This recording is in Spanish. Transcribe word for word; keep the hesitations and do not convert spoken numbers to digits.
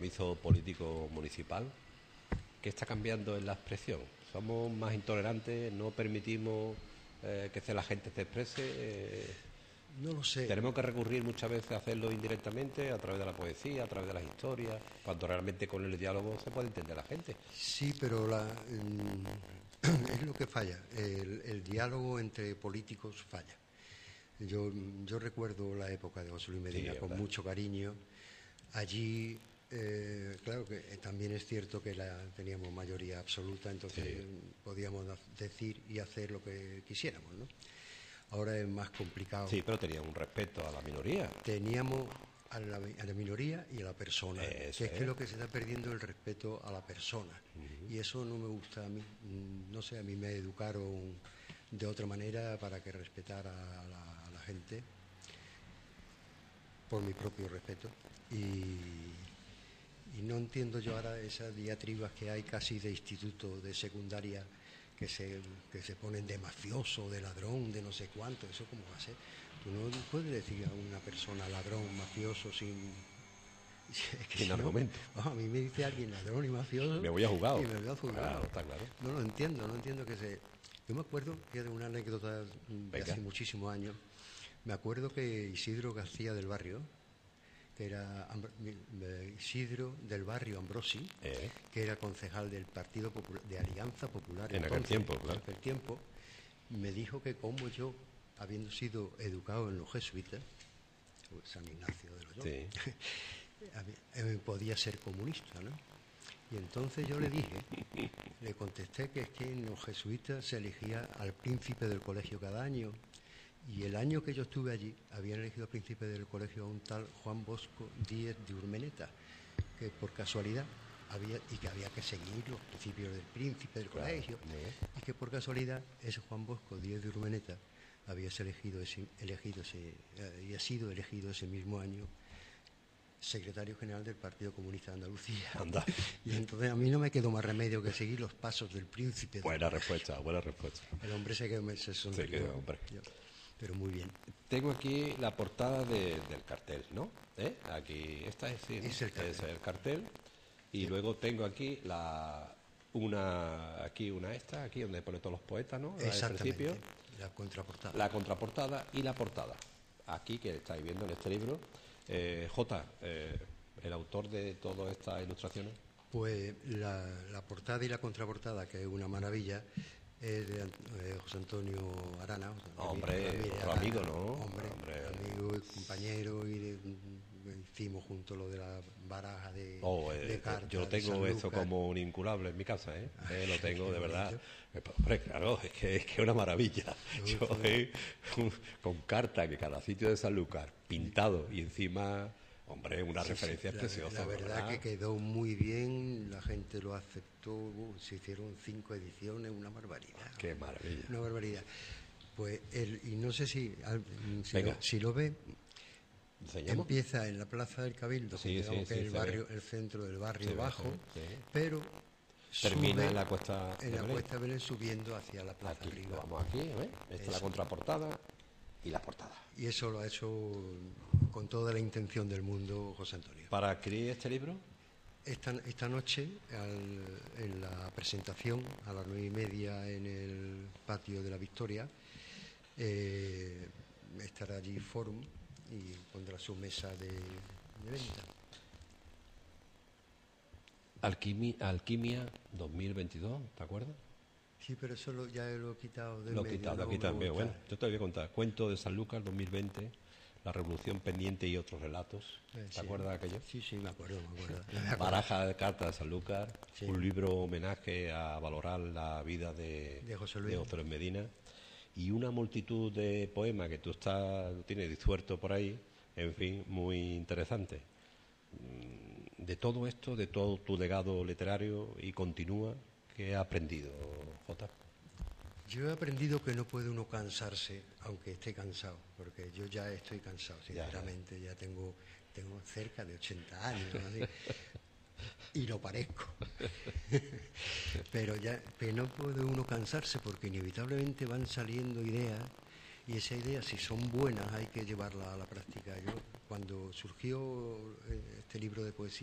compromiso político municipal, ¿qué está cambiando en la expresión? ¿Somos más intolerantes? ¿No permitimos eh, que la gente se exprese? Eh, no lo sé. Tenemos que recurrir muchas veces a hacerlo indirectamente, a través de la poesía, a través de las historias, cuando realmente con el diálogo se puede entender a la gente. Sí, pero la, es lo que falla. El, el diálogo entre políticos falla. Yo, yo recuerdo la época de José Luis Medina sí, con mucho cariño. Allí, eh, claro que también es cierto que la, teníamos mayoría absoluta, entonces sí. podíamos decir y hacer lo que quisiéramos, ¿no? Ahora es más complicado. Sí, pero tenía un respeto a la minoría. Teníamos a la, a la minoría y a la persona, eso que es, es que lo que se está perdiendo el respeto a la persona. Uh-huh. Y eso no me gusta a mí. No sé, a mí me educaron de otra manera para que respetara a la, a la gente, por mi propio respeto. Y, y no entiendo yo ahora esas diatribas que hay casi de instituto, de secundaria, que se, que se ponen de mafioso, de ladrón, de no sé cuánto. ¿Eso cómo va a ser? Tú no puedes decir a una persona ladrón, mafioso, sin... Es que sin no, argumento. Oh, a mí me dice alguien ladrón y mafioso... Me voy a juzgado. Y me voy a juzgado. Claro, está claro. No lo entiendo, no entiendo que se... Yo me acuerdo, que de una anécdota de Venga. hace muchísimos años, me acuerdo que Isidro García del Barrio, que era Isidro del Barrio Ambrosi, eh. que era concejal del Partido Popular, de Alianza Popular. En entonces, aquel tiempo, claro. En aquel tiempo, me dijo que como yo, habiendo sido educado en los jesuitas, San Ignacio de Loyola, sí. podía ser comunista, ¿no? Y entonces yo le dije, le contesté que es que en los jesuitas se elegía al príncipe del colegio cada año. Y el año que yo estuve allí, habían elegido al príncipe del colegio a un tal Juan Bosco Díez de Urmeneta, que por casualidad había, y que había que seguir los principios del príncipe del claro, colegio, y que por casualidad ese Juan Bosco Díez de Urmeneta había elegido ese, elegido ese, había sido elegido ese mismo año secretario general del Partido Comunista de Andalucía. Anda. Y entonces a mí no me quedó más remedio que seguir los pasos del príncipe. Buena respuesta, buena respuesta. El hombre se quedó, se sonrió. Se quedó, hombre. Yo, pero muy bien. Tengo aquí la portada de, del cartel, ¿no? ¿Eh? Aquí, esta es, sí, ¿no? es, el cartel. es el cartel. Y sí. luego tengo aquí la una aquí una esta, aquí donde pone todos los poetas, ¿no? Exactamente. La contraportada. La contraportada y la portada. Aquí, que estáis viendo en este libro. Eh, Jota, eh, ¿el autor de todas estas ilustraciones? Pues la, la portada y la contraportada, que es una maravilla, es de eh, José Antonio Arana. Hombre, otro Arana, amigo, ¿no? Hombre, hombre, amigo y compañero, y de, hicimos juntos lo de la baraja de, oh, eh, de cartas. Yo tengo eso como un inculable en mi casa, ¿eh? eh lo tengo de verdad. Hombre, claro, es que es que una maravilla. Yo eh, con cartas que cada sitio de Sanlúcar, pintado y encima... Hombre, una sí, referencia sí, preciosa. La, la verdad, verdad que quedó muy bien, la gente lo aceptó, uh, se hicieron cinco ediciones, una barbaridad. Qué maravilla. Una barbaridad. Pues, el, y no sé si, si, lo, si lo ve, ¿Enseñamos? Empieza en la Plaza del Cabildo, sí, que, sí, sí, el, sí, barrio, el centro del barrio sí, bajo, sí, sí. pero termina sube en la cuesta en de la Belén. cuesta de Belén subiendo hacia la plaza aquí, arriba. Vamos aquí, ¿eh? Esta es la contraportada y la portada. Y eso lo ha hecho con toda la intención del mundo José Antonio. ¿Para adquirir este libro? Esta, esta noche, al, en la presentación, a las nueve y media en el patio de la Victoria, eh, estará allí Forum y pondrá su mesa de, de venta. Alquimia, Alquimia dos mil veintidós, ¿te acuerdas? Sí, pero eso lo, ya lo he quitado del Lo he medio. quitado, no, aquí no, también. no, Bueno, yo te voy a contar. Cuento de Sanlúcar dos mil veinte, La Revolución Pendiente y otros relatos. Eh, ¿Te sí. acuerdas de aquello? Sí, sí, me acuerdo, me acuerdo. Me acuerdo. Baraja de cartas de Sanlúcar, sí. Un libro homenaje a valorar la vida de, de José Luis. de José Luis Medina, y una multitud de poemas que tú estás, tienes disuelto por ahí, en fin, muy interesante. De todo esto, de todo tu legado literario y continúa, ¿qué has aprendido, Jota? Yo he aprendido que no puede uno cansarse, aunque esté cansado, porque yo ya estoy cansado, sinceramente, ya, ya. ya tengo, tengo cerca de ochenta años, ¿no? Y lo parezco. Pero ya que no puede uno cansarse, porque inevitablemente van saliendo ideas, y esas ideas, si son buenas, hay que llevarlas a la práctica. Yo, cuando surgió este libro de poesía,